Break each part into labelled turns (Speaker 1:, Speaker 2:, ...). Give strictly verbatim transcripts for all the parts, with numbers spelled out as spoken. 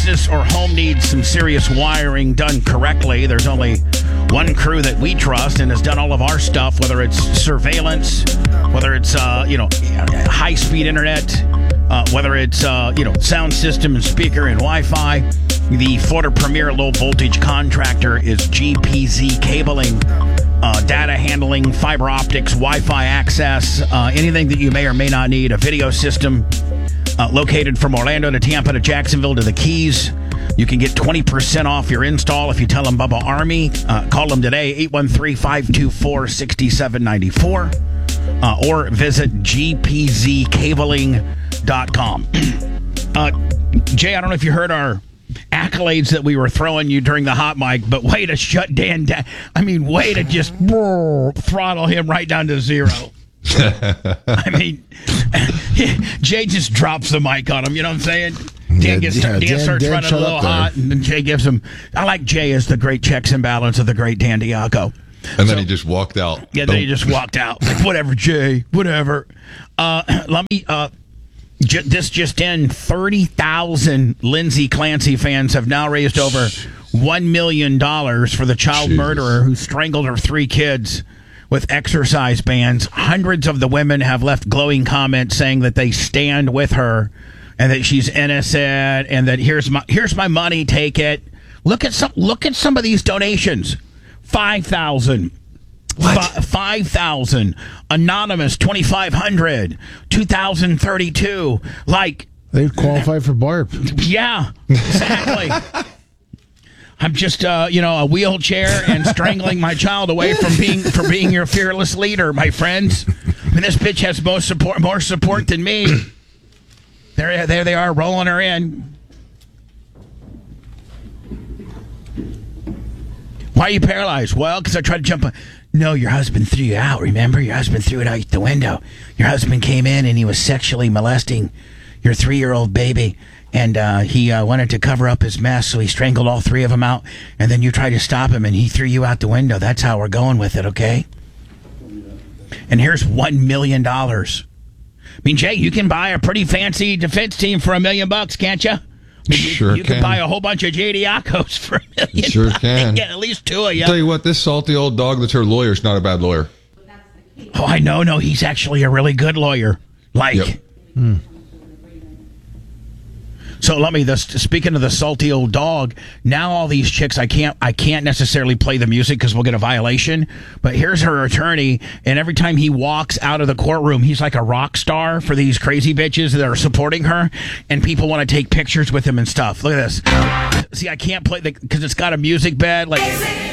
Speaker 1: business or home needs some serious wiring done correctly, there's only one crew that we trust and has done all of our stuff, whether it's surveillance, whether it's, uh, you know, high-speed internet, uh, whether it's, uh, you know, sound system and speaker and Wi-Fi. The Florida premier low-voltage contractor is G P Z Cabling. Uh, data handling, fiber optics, Wi-Fi access, uh, anything that you may or may not need, a video system uh, located from Orlando to Tampa to Jacksonville to the Keys. You can get twenty percent off your install if you tell them Bubba Army. Uh, call them today, eight one three, five two four, six seven nine four, uh, or visit g p z cabling dot com. uh, Jay, I don't know if you heard our accolades that we were throwing you during the hot mic, but way to shut Dan down. I mean, way to just throttle him right down to zero. I mean, Jay just drops the mic on him. You know what I'm saying? Dan gets yeah, Dan, Dan starts Dan running a little hot, and then Jay gives him. I like Jay as the great checks and balance of the great Dan Diaco.
Speaker 2: And so, then he just walked out.
Speaker 1: Yeah, then he just walked out. Like, whatever, Jay, whatever. Uh, let me. Uh, j- this just in: thirty thousand Lindsay Clancy fans have now raised over one million dollars for the child Jesus. murderer who strangled her three kids with exercise bands. Hundreds of the women have left glowing comments saying that they stand with her and that she's innocent, and that here's my here's my money, take it. Look at some look at some of these donations. Five thousand. F- five thousand. Anonymous twenty five hundred. Two thousand thirty two. Like
Speaker 3: they qualify for BARP.
Speaker 1: Yeah, exactly. I'm just uh, you know, a wheelchair and strangling my child away from being for being your fearless leader, my friends. I mean, this bitch has more support more support than me. There, there they are, rolling her in. Why are you paralyzed? Well, because I tried to jump on. No, your husband threw you out, remember? Your husband threw it out the window. Your husband came in and he was sexually molesting your three-year-old baby. And uh, he uh, wanted to cover up his mess, so he strangled all three of them out. And then you tried to stop him, and he threw you out the window. That's how we're going with it, okay? And here's one million dollars. I mean, Jay, you can buy a pretty fancy defense team for a million bucks, can't you? I mean,
Speaker 2: sure
Speaker 1: you, you
Speaker 2: can.
Speaker 1: can buy a whole bunch of J D Diacos for a million.
Speaker 2: Sure
Speaker 1: bucks.
Speaker 2: can.
Speaker 1: Get at least two of you.
Speaker 2: I'll tell you what, this salty old dog that's her lawyer is not a bad lawyer.
Speaker 1: Oh, I know. No, he's actually a really good lawyer. Like,
Speaker 2: yep.
Speaker 3: Hmm.
Speaker 1: So let me. This speaking of the salty old dog. Now all these chicks, I can't. I can't necessarily play the music because we'll get a violation. But here's her attorney, and every time he walks out of the courtroom, he's like a rock star for these crazy bitches that are supporting her, and people want to take pictures with him and stuff. Look at this. See, I can't play the because it's got a music bed, like.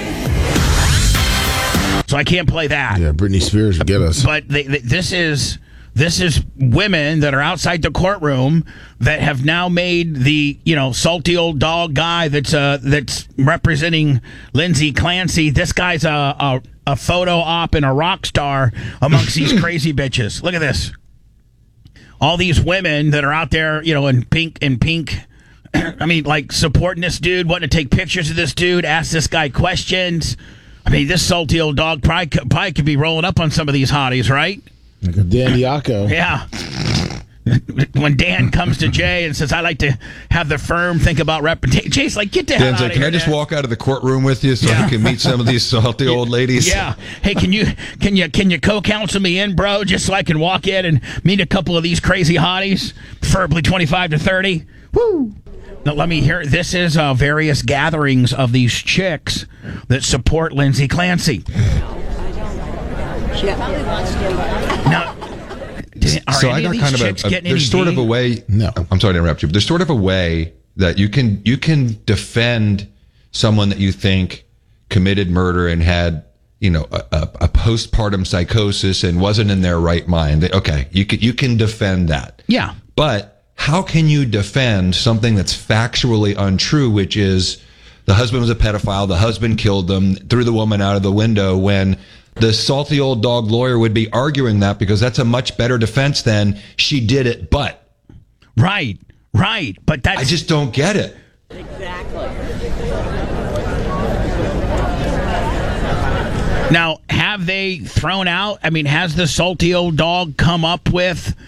Speaker 1: So I can't play that.
Speaker 3: Yeah, Britney Spears would get us.
Speaker 1: But they, they, this is. This is women that are outside the courtroom that have now made the, you know, salty old dog guy that's uh, that's representing Lindsay Clancy. This guy's a, a, a photo op and a rock star amongst these crazy bitches. Look at this. All these women that are out there, you know, in pink in pink. I mean, like supporting this dude, wanting to take pictures of this dude, ask this guy questions. I mean, this salty old dog probably, probably could be rolling up on some of these hotties, right?
Speaker 3: Like a Dan Diaco.
Speaker 1: Yeah. When Dan comes to Jay and says, I like to have the firm think about reputation. Jay's like, get the hell
Speaker 2: Dan's
Speaker 1: out
Speaker 2: like,
Speaker 1: of
Speaker 2: can
Speaker 1: here,
Speaker 2: I just
Speaker 1: Dan.
Speaker 2: walk out of the courtroom with you so
Speaker 1: Yeah.
Speaker 2: I can meet some of these salty old ladies?
Speaker 1: Yeah. Hey, can you can you can you co-counsel me in, bro, just so I can walk in and meet a couple of these crazy hotties, preferably twenty-five to thirty? Woo. Now, let me hear. This is uh, various gatherings of these chicks that support Lindsay Clancy. Now, are
Speaker 2: So
Speaker 1: any
Speaker 2: I got
Speaker 1: of these
Speaker 2: kind of
Speaker 1: chicks
Speaker 2: a, a
Speaker 1: getting
Speaker 2: there's
Speaker 1: any
Speaker 2: sort of
Speaker 1: D?
Speaker 2: a way.
Speaker 3: No.
Speaker 2: I'm sorry to interrupt you, but there's sort of a way that you can you can defend someone that you think committed murder and had, you know, a, a, a postpartum psychosis and wasn't in their right mind. Okay, you can you can defend that.
Speaker 1: Yeah.
Speaker 2: But how can you defend something that's factually untrue, which is the husband was a pedophile, the husband killed them, threw the woman out of the window, when the salty old dog lawyer would be arguing that because that's a much better defense than she did it, but.
Speaker 1: Right, right. But that's.
Speaker 2: I just don't get it.
Speaker 4: Exactly.
Speaker 1: Now, have they thrown out? I mean, has the salty old dog come up with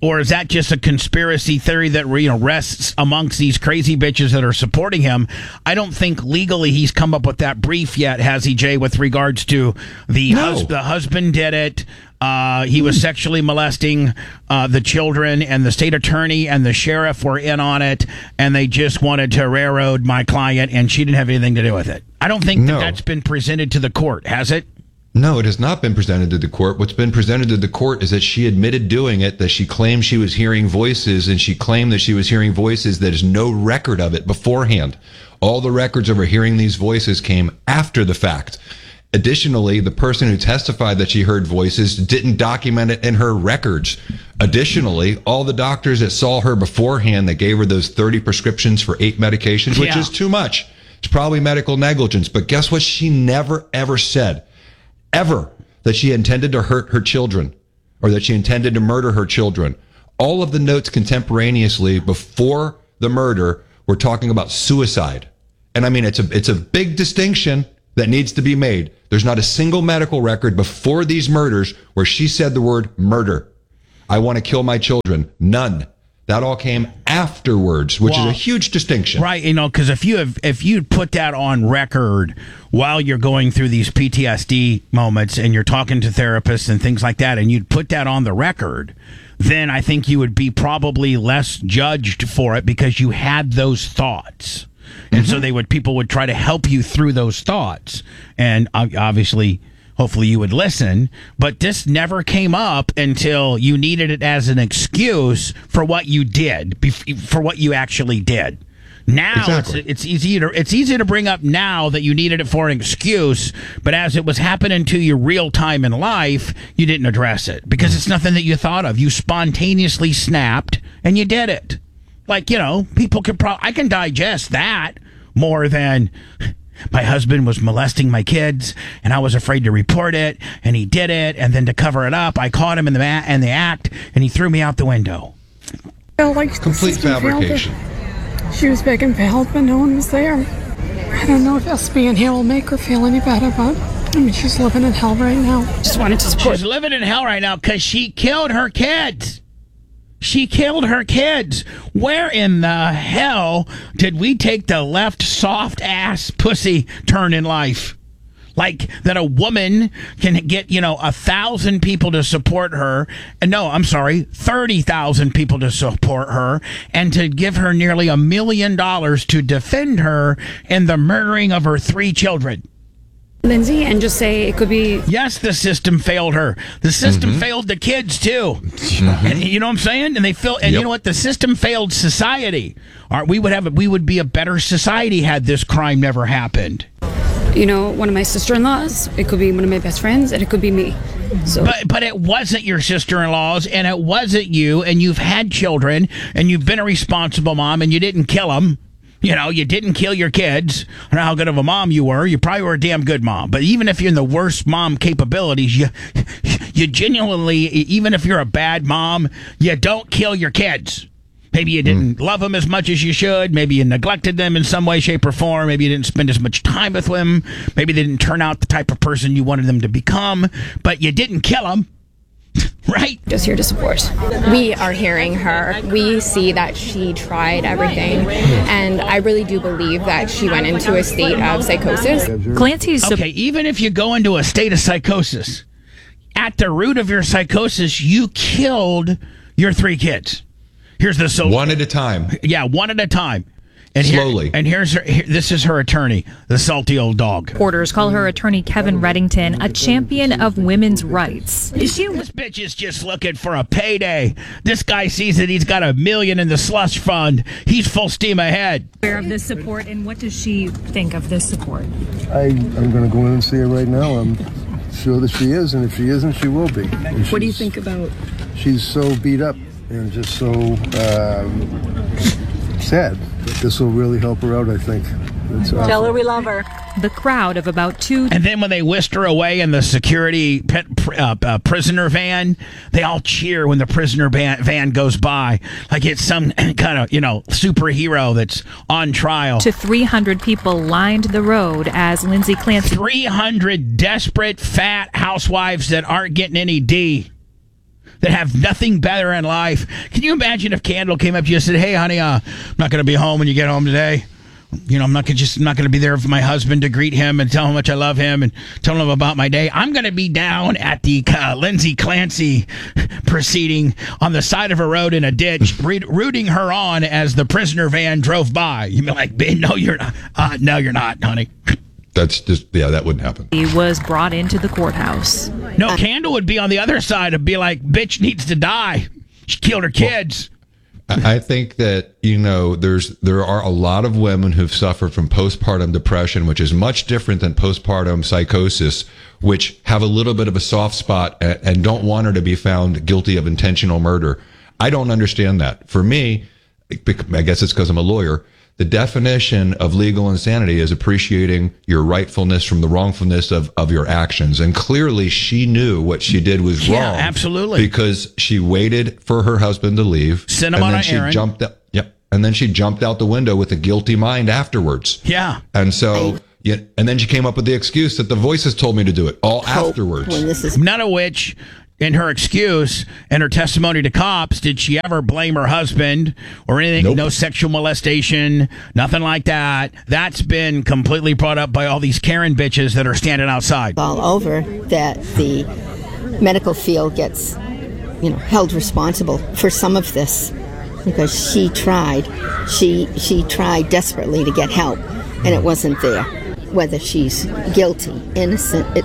Speaker 1: Or is that just a conspiracy theory that you know rests amongst these crazy bitches that are supporting him? I don't think legally he's come up with that brief yet, has he, Jay, with regards to the,
Speaker 2: No.
Speaker 1: hus- the husband did it. Uh, he was sexually molesting uh, the children, and the state attorney and the sheriff were in on it, and they just wanted to railroad my client, and she didn't have anything to do with it. I don't think
Speaker 2: No.
Speaker 1: that that's been presented to the court, has it?
Speaker 2: No, it has not been presented to the court. What's been presented to the court is that she admitted doing it, that she claimed she was hearing voices, and she claimed that she was hearing voices. There's no record of it beforehand. All the records of her hearing these voices came after the fact. Additionally, the person who testified that she heard voices didn't document it in her records. Additionally, all the doctors that saw her beforehand that gave her those thirty prescriptions for eight medications, which
Speaker 1: Yeah.
Speaker 2: is too much. It's probably medical negligence. But guess what? She never, ever said, ever, that she intended to hurt her children or that she intended to murder her children. All of the notes contemporaneously before the murder were talking about suicide. And I mean, it's a, it's a big distinction that needs to be made. There's not a single medical record before these murders where she said the word murder. I want to kill my children. None. That all came afterwards, which
Speaker 1: Well,
Speaker 2: is a huge distinction.
Speaker 1: Right, you know, because if you have if you put that on record while you're going through these P T S D moments and you're talking to therapists and things like that, and you'd put that on the record, then I think you would be probably less judged for it because you had those thoughts. And so they would people would try to help you through those thoughts. And uh, obviously, hopefully you would listen. But this never came up until you needed it as an excuse for what you did, bef- for what you actually did. Now
Speaker 2: Exactly.
Speaker 1: it's it's easy to it's easy to bring up now that you needed it for an excuse, but as it was happening to you real time in life, you didn't address it because it's nothing that you thought of. You spontaneously snapped and you did it. Like, you know, people can pro- I can digest that more than my husband was molesting my kids and I was afraid to report it and he did it, and then to cover it up I caught him in the ma- in the act and he threw me out the window.
Speaker 4: felt like the
Speaker 2: Complete
Speaker 4: system failed her.
Speaker 2: fabrication.
Speaker 4: She was begging for help, but no one was there. I don't know if us being here will make her feel any better, but I mean, she's living in hell right now. Just wanted to support.
Speaker 1: She's living in hell right now because she killed her kids. She killed her kids. Where in the hell did we take the left soft ass pussy turn in life? Like that a woman can get, you know, a thousand people to support her. And no, I'm sorry, thirty thousand people to support her and to give her nearly a million dollars to defend her in the murdering of her three children.
Speaker 5: Lindsay, and just say it could be.
Speaker 1: Yes, the system failed her. The system
Speaker 2: Mm-hmm.
Speaker 1: failed the kids too. And you know what I'm saying? And they feel, and you
Speaker 2: Yep.
Speaker 1: know what? The system failed society. All right, we would have, we would be a better society had this crime never happened.
Speaker 5: You know, one of my sister-in-laws. It could be one of my best friends, and it could be me. So
Speaker 1: But but it wasn't your sister-in-laws, and it wasn't you, and you've had children, and you've been a responsible mom, and you didn't kill them. You know, you didn't kill your kids. I don't know how good of a mom you were. You probably were a damn good mom. But even if you're in the worst mom capabilities, you you genuinely, even if you're a bad mom, you don't kill your kids. Maybe you didn't love them as much as you should. Maybe you neglected them in some way, shape, or form. Maybe you didn't spend as much time with them. Maybe they didn't turn out the type of person you wanted them to become. But you didn't kill them, right?
Speaker 5: just here to support.
Speaker 6: We are hearing her. We see that she tried everything. And I really do believe that she went into a state of psychosis.
Speaker 7: Clancy's
Speaker 1: Okay, even if you go into a state of psychosis, at the root of your psychosis, you killed your three kids. Here's the so
Speaker 2: One at a time.
Speaker 1: yeah, one at a time, and here-
Speaker 2: Slowly.
Speaker 1: and here's her. Here, this is her attorney, the salty old dog.
Speaker 7: supporters call her attorney Kevin Reddington a champion of women's rights.
Speaker 1: This bitch is just looking for a payday. This guy sees that he's got a million in the slush fund. He's full steam ahead.
Speaker 7: Aware of this support, and what does she think of this support?
Speaker 8: I, I'm going to go in and see her right now. I'm sure that she is, and if she isn't, she will be. And
Speaker 5: What do you
Speaker 8: she's-
Speaker 5: think about?
Speaker 8: She's so beat up and just so um, sad. But this will really help her out, I think. It's awesome.
Speaker 9: Tell her we love her.
Speaker 7: The crowd of about two
Speaker 1: And then when they whisked her away in the security pet, uh, uh, prisoner van, they all cheer when the prisoner van, van goes by, like it's some kind of, you know, superhero that's on trial.
Speaker 7: to three hundred people lined the road as Lindsay Clancy
Speaker 1: three hundred desperate, fat housewives that aren't getting any D. that have nothing better in life. Can you imagine if Candle came up to you and said, "Hey, honey, uh, I'm not going to be home when you get home today. You know, I'm not gonna just I'm not going to be there for my husband to greet him and tell him how much I love him and tell him about my day. I'm going to be down at the uh, Lindsay Clancy proceeding on the side of a road in a ditch, re- rooting her on as the prisoner van drove by." You'd be like, "No, you're not. Uh, no, you're not, honey."
Speaker 2: That's just, yeah, that wouldn't happen.
Speaker 7: He was brought into the courthouse.
Speaker 1: No, Candle would be on the other side and be like, "Bitch needs to die. She killed her kids."
Speaker 2: Well, I think that, you know, there's there are a lot of women who've suffered from postpartum depression, which is much different than postpartum psychosis, which have a little bit of a soft spot and, and don't want her to be found guilty of intentional murder. I don't understand that. For me, I guess it's because I'm a lawyer, the definition of legal insanity is appreciating your rightfulness from the wrongfulness of, of your actions. And clearly she knew what she did was
Speaker 1: Yeah,
Speaker 2: wrong.
Speaker 1: absolutely.
Speaker 2: Because she waited for her husband to leave.
Speaker 1: Sent him
Speaker 2: and
Speaker 1: on
Speaker 2: then
Speaker 1: an
Speaker 2: she
Speaker 1: errand.
Speaker 2: jumped out, yep. And then she jumped out the window with a guilty mind afterwards.
Speaker 1: Yeah.
Speaker 2: And so, yeah, and then she came up with the excuse that the voices told me to do it all afterwards.
Speaker 9: When this is
Speaker 1: None of which, in her excuse and her testimony to cops, did she ever blame her husband or anything.
Speaker 2: Nope.
Speaker 1: No sexual molestation, nothing like that. That's been completely brought up by all these Karen bitches that are standing outside.
Speaker 9: all over that the medical field gets, you know, held responsible for some of this because she tried, she she tried desperately to get help and it wasn't there. Whether she's guilty, innocent, it,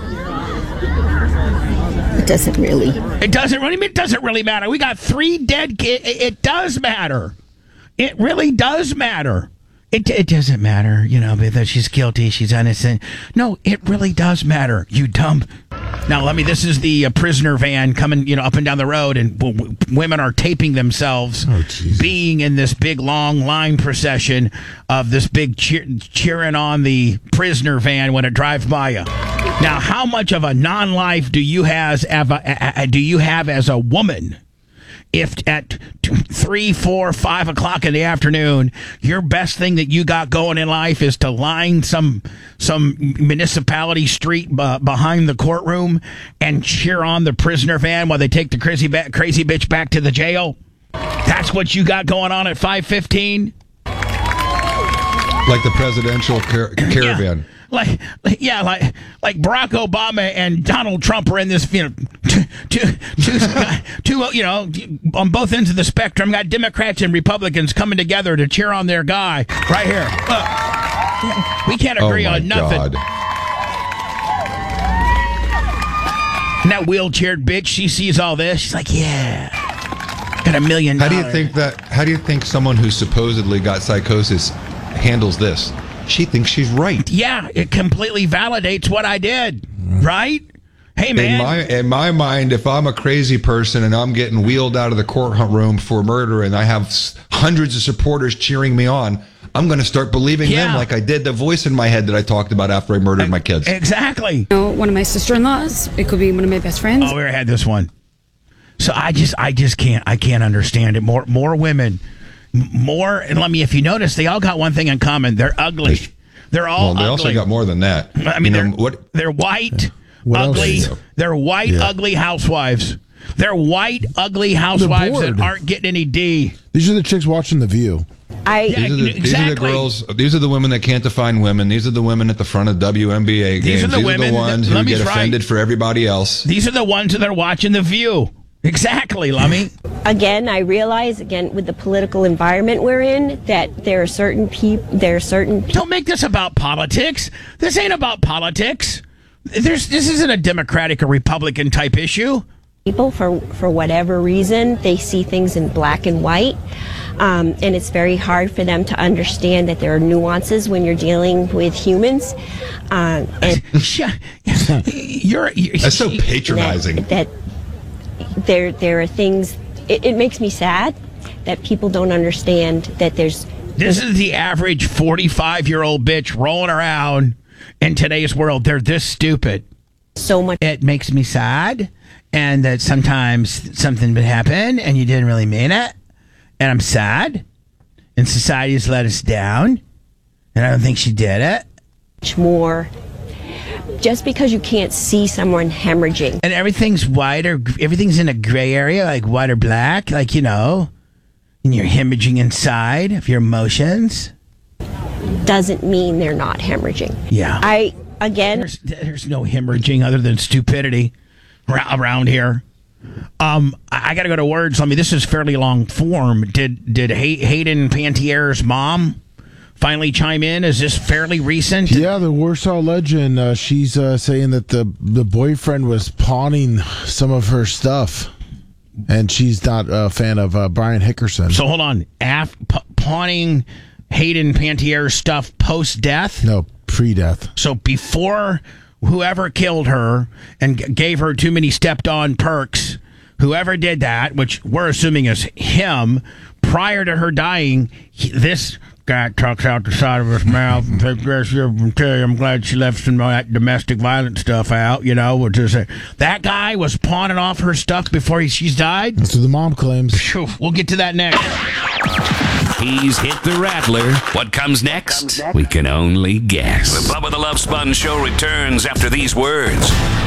Speaker 9: it doesn't really.
Speaker 1: It doesn't really. It doesn't really matter. We got three dead kids. It, it does matter. It really does matter. It it doesn't matter, you know, whether she's guilty, she's innocent. No, it really does matter. You dumb. Now, let me. This is the uh, prisoner van coming, you know, up and down the road, and w- w- women are taping themselves
Speaker 3: Oh, Jesus.
Speaker 1: being in this big long line procession of this big cheer- cheering on the prisoner van when it drives by you. Now, how much of a non-life do you has have a, a, do you have as a woman? If at two, three, four, five o'clock in the afternoon, your best thing that you got going in life is to line some some municipality street uh, behind the courtroom and cheer on the prisoner van while they take the crazy ba- crazy bitch back to the jail. That's what you got going on at five fifteen.
Speaker 2: Like the presidential car- caravan.
Speaker 1: Yeah. Like, like, yeah, like like Barack Obama and Donald Trump are in this, you know, two, two, two, two, you know, on both ends of the spectrum. Got Democrats and Republicans coming together to cheer on their guy right here. Look, we can't agree
Speaker 2: oh my
Speaker 1: on nothing.
Speaker 2: God.
Speaker 1: And that wheelchaired bitch, she sees all this. She's like, yeah, got a million
Speaker 2: How
Speaker 1: dollars.
Speaker 2: do you think that? How do you think someone who supposedly got psychosis handles this? She thinks she's right.
Speaker 1: Yeah, it completely validates what I did, right? Hey, man.
Speaker 2: In my in my mind, if I'm a crazy person and I'm getting wheeled out of the courtroom for murder and I have s- hundreds of supporters cheering me on, I'm going to start believing
Speaker 1: Yeah.
Speaker 2: them like I did the voice in my head that I talked about after I murdered my kids.
Speaker 1: Exactly.
Speaker 5: You know, one of my sister-in-laws. It could be one of my best friends.
Speaker 1: Oh, we already had this one. So I just, I just can't, I can't understand it. More, more women, m- more. And let me, if you notice, they all got one thing in common: they're ugly. They're all
Speaker 2: Well, they
Speaker 1: ugly.
Speaker 2: also got more than that.
Speaker 1: I mean,
Speaker 2: You
Speaker 1: they're
Speaker 2: know, what?
Speaker 1: they're white,
Speaker 3: What else
Speaker 1: ugly.
Speaker 3: is there?
Speaker 1: They're white,
Speaker 3: Yeah.
Speaker 1: ugly housewives. They're white, ugly housewives that
Speaker 3: bored.
Speaker 1: aren't getting any D.
Speaker 3: These are the chicks watching The View.
Speaker 9: I
Speaker 1: Yeah,
Speaker 2: These are, the, these are the
Speaker 1: exactly.
Speaker 2: girls. These are the women that can't define women. These are the women at the front of W N B A games.
Speaker 1: These are the women that-
Speaker 2: ones who
Speaker 1: Lummy's
Speaker 2: get
Speaker 1: right.
Speaker 2: offended for everybody else.
Speaker 1: These are the ones that are watching The View. Exactly, Lummy.
Speaker 10: Again, I realize again with the political environment we're in that there are certain people. There are certain people.
Speaker 1: Don't make this about politics. This ain't about politics. There's this isn't a Democratic or Republican type issue.
Speaker 10: People, for for whatever reason, they see things in black and white, um, and it's very hard for them to understand that there are nuances when you're dealing with humans. Um, and
Speaker 1: you're, you're
Speaker 2: That's so patronizing.
Speaker 10: That, that there there are things. It, it makes me sad that people don't understand that there's.
Speaker 1: This is the average forty-five-year-old bitch rolling around in today's world. They're this stupid.
Speaker 10: So much.
Speaker 1: It makes me sad, and that sometimes something would happen, and you didn't really mean it, and I'm sad, and society has let us down, and I don't think she did it.
Speaker 10: Much more just because you can't see someone hemorrhaging.
Speaker 1: And everything's white or everything's in a gray area, like white or black, like, you know, and you're hemorrhaging inside of your emotions.
Speaker 10: Doesn't mean they're not hemorrhaging.
Speaker 1: Yeah.
Speaker 10: I, again...
Speaker 1: There's, there's no hemorrhaging other than stupidity around here. Um, I, I got to go to words. I mean, this is fairly long form. Did did Hay- Hayden Pantiere's mom finally chime in? Is this fairly recent?
Speaker 3: Yeah, the Warsaw Legend. Uh, she's uh, saying that the the boyfriend was pawning some of her stuff, and she's not a fan of uh, Brian Hickerson.
Speaker 1: So hold on, Af- pa- pawning Hayden Pantiere's stuff post death?
Speaker 3: No, pre-death.
Speaker 1: So before whoever killed her and g- gave her too many stepped on perks, whoever did that, which we're assuming is him, prior to her dying, he, this guy talks out the side of his mouth and says, "Yes, I'm tell you, I'm glad she left some of that domestic violence stuff out," you know, which is a, that guy was pawning off her stuff before he, she's died.
Speaker 3: That's what the mom claims.
Speaker 1: Phew, we'll get to that next.
Speaker 11: He's hit the rattler. What comes next? We can only guess. The Bubba the Love Sponge Show returns after these words.